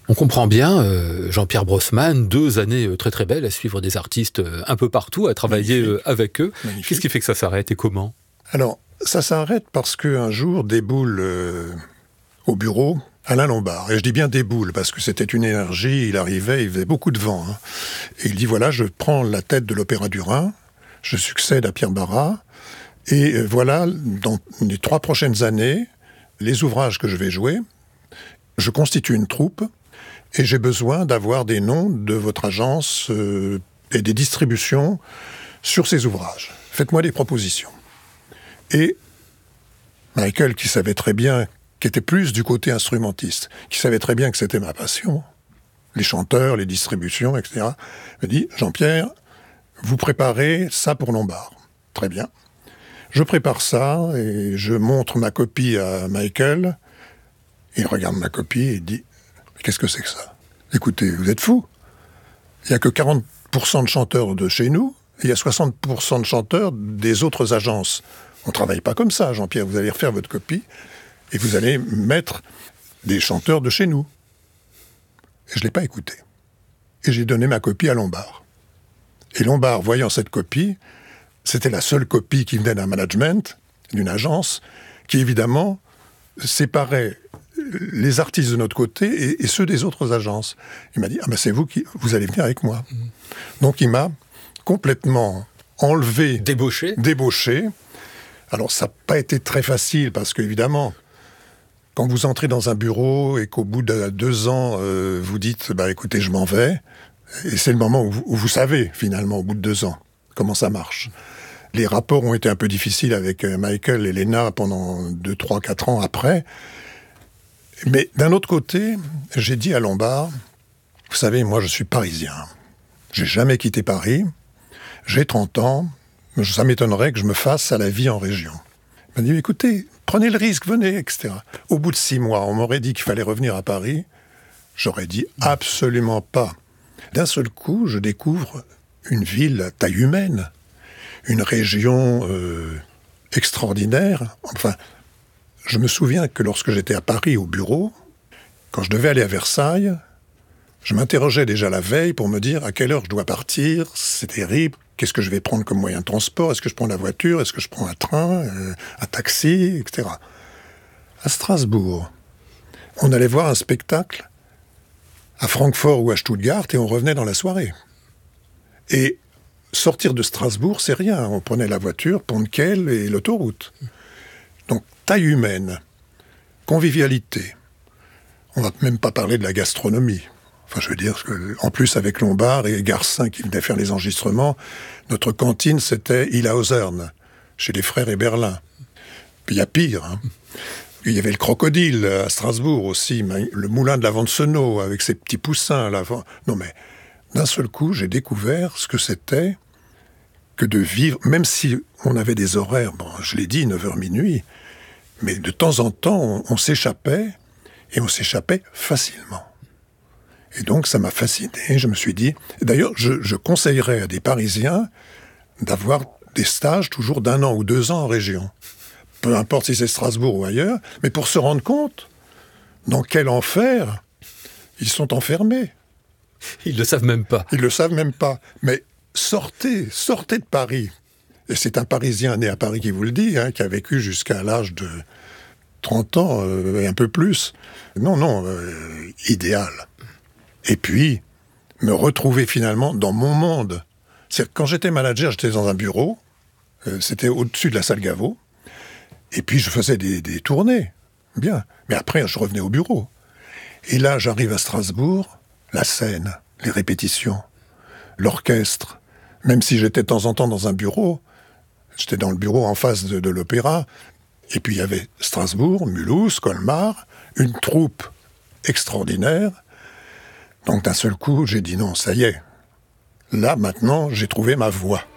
On comprend bien, Jean-Pierre Brossman, 2 années très très belles à suivre des artistes un peu partout, à travailler avec eux. Magnifique. Qu'est-ce qui fait que ça s'arrête et comment ? Alors, ça s'arrête parce qu'un jour déboule au bureau Alain Lombard. Et je dis bien déboule parce que c'était une énergie, il arrivait, il faisait beaucoup de vent. Hein. Et il dit voilà, je prends la tête de l'Opéra du Rhin, je succède à Pierre Barras, et voilà, dans les 3 prochaines années, les ouvrages que je vais jouer, je constitue une troupe, et j'ai besoin d'avoir des noms de votre agence et des distributions sur ces ouvrages. Faites-moi des propositions. Et Michael, qui savait très bien, qui était plus du côté instrumentiste, qui savait très bien que c'était ma passion, les chanteurs, les distributions, etc., me dit « Jean-Pierre, vous préparez ça pour Lombard. » Très bien. Je prépare ça et je montre ma copie à Michael. Il regarde ma copie et il dit « Qu'est-ce que c'est que ça ? Écoutez, vous êtes fous. Il n'y a que 40% de chanteurs de chez nous, et il y a 60% de chanteurs des autres agences. On ne travaille pas comme ça, Jean-Pierre. Vous allez refaire votre copie et vous allez mettre des chanteurs de chez nous. » Et je ne l'ai pas écouté. Et j'ai donné ma copie à Lombard. Et Lombard, voyant cette copie, c'était la seule copie qui venait d'un management, d'une agence, qui évidemment séparait les artistes de notre côté et ceux des autres agences. Il m'a dit « Ah ben c'est vous allez venir avec moi. » Donc il m'a complètement enlevé, débauché. Alors ça n'a pas été très facile parce qu'évidemment, quand vous entrez dans un bureau et qu'au bout de 2 ans, vous dites « écoutez, je m'en vais », et c'est le moment où vous savez finalement, au bout de 2 ans, comment ça marche. Les rapports ont été un peu difficiles avec Michael et Léna pendant 2, 3, 4 ans après. Mais d'un autre côté, j'ai dit à Lombard, vous savez, moi je suis parisien. J'ai jamais quitté Paris. J'ai 30 ans. Ça m'étonnerait que je me fasse à la vie en région. Il m'a dit, écoutez, prenez le risque, venez, etc. Au bout de 6 mois, on m'aurait dit qu'il fallait revenir à Paris. J'aurais dit absolument pas. D'un seul coup, je découvre une ville à taille humaine. Une région extraordinaire. Enfin, je me souviens que lorsque j'étais à Paris au bureau, quand je devais aller à Versailles, je m'interrogeais déjà la veille pour me dire à quelle heure je dois partir, c'est terrible, qu'est-ce que je vais prendre comme moyen de transport, est-ce que je prends la voiture, est-ce que je prends un train, un taxi, etc. À Strasbourg, on allait voir un spectacle à Francfort ou à Stuttgart et on revenait dans la soirée. Et sortir de Strasbourg, c'est rien. On prenait la voiture, Pont-de-Quel et l'autoroute. Donc, taille humaine, convivialité. On ne va même pas parler de la gastronomie. Enfin, je veux dire, en plus, avec Lombard et Garcin qui venaient faire les enregistrements, notre cantine, c'était Illhausern, chez les frères Eberlin. Puis il y a pire. Hein. Il y avait le Crocodile à Strasbourg aussi, le moulin de la Vancenot avec ses petits poussins. Là. Non, mais d'un seul coup, j'ai découvert ce que c'était que de vivre, même si on avait des horaires, bon, je l'ai dit, 9h minuit, mais de temps en temps, on s'échappait, et on s'échappait facilement. Et donc, ça m'a fasciné, je me suis dit... D'ailleurs, je conseillerais à des Parisiens d'avoir des stages toujours d'1 an ou 2 ans en région. Peu importe si c'est Strasbourg ou ailleurs, mais pour se rendre compte dans quel enfer ils sont enfermés. Ils ne le savent même pas. Ils ne le savent même pas, mais... Sortez de Paris. Et c'est un Parisien né à Paris qui vous le dit, hein, qui a vécu jusqu'à l'âge de 30 ans, et un peu plus. Non, idéal. Et puis, me retrouver finalement dans mon monde. C'est-à-dire, quand j'étais manager, j'étais dans un bureau, c'était au-dessus de la salle Gaveau, et puis je faisais des tournées. Bien. Mais après, je revenais au bureau. Et là, j'arrive à Strasbourg, la scène, les répétitions, l'orchestre. Même si j'étais de temps en temps dans un bureau, j'étais dans le bureau en face de l'opéra, et puis il y avait Strasbourg, Mulhouse, Colmar, une troupe extraordinaire. Donc d'un seul coup, j'ai dit non, ça y est. Là, maintenant, j'ai trouvé ma voie.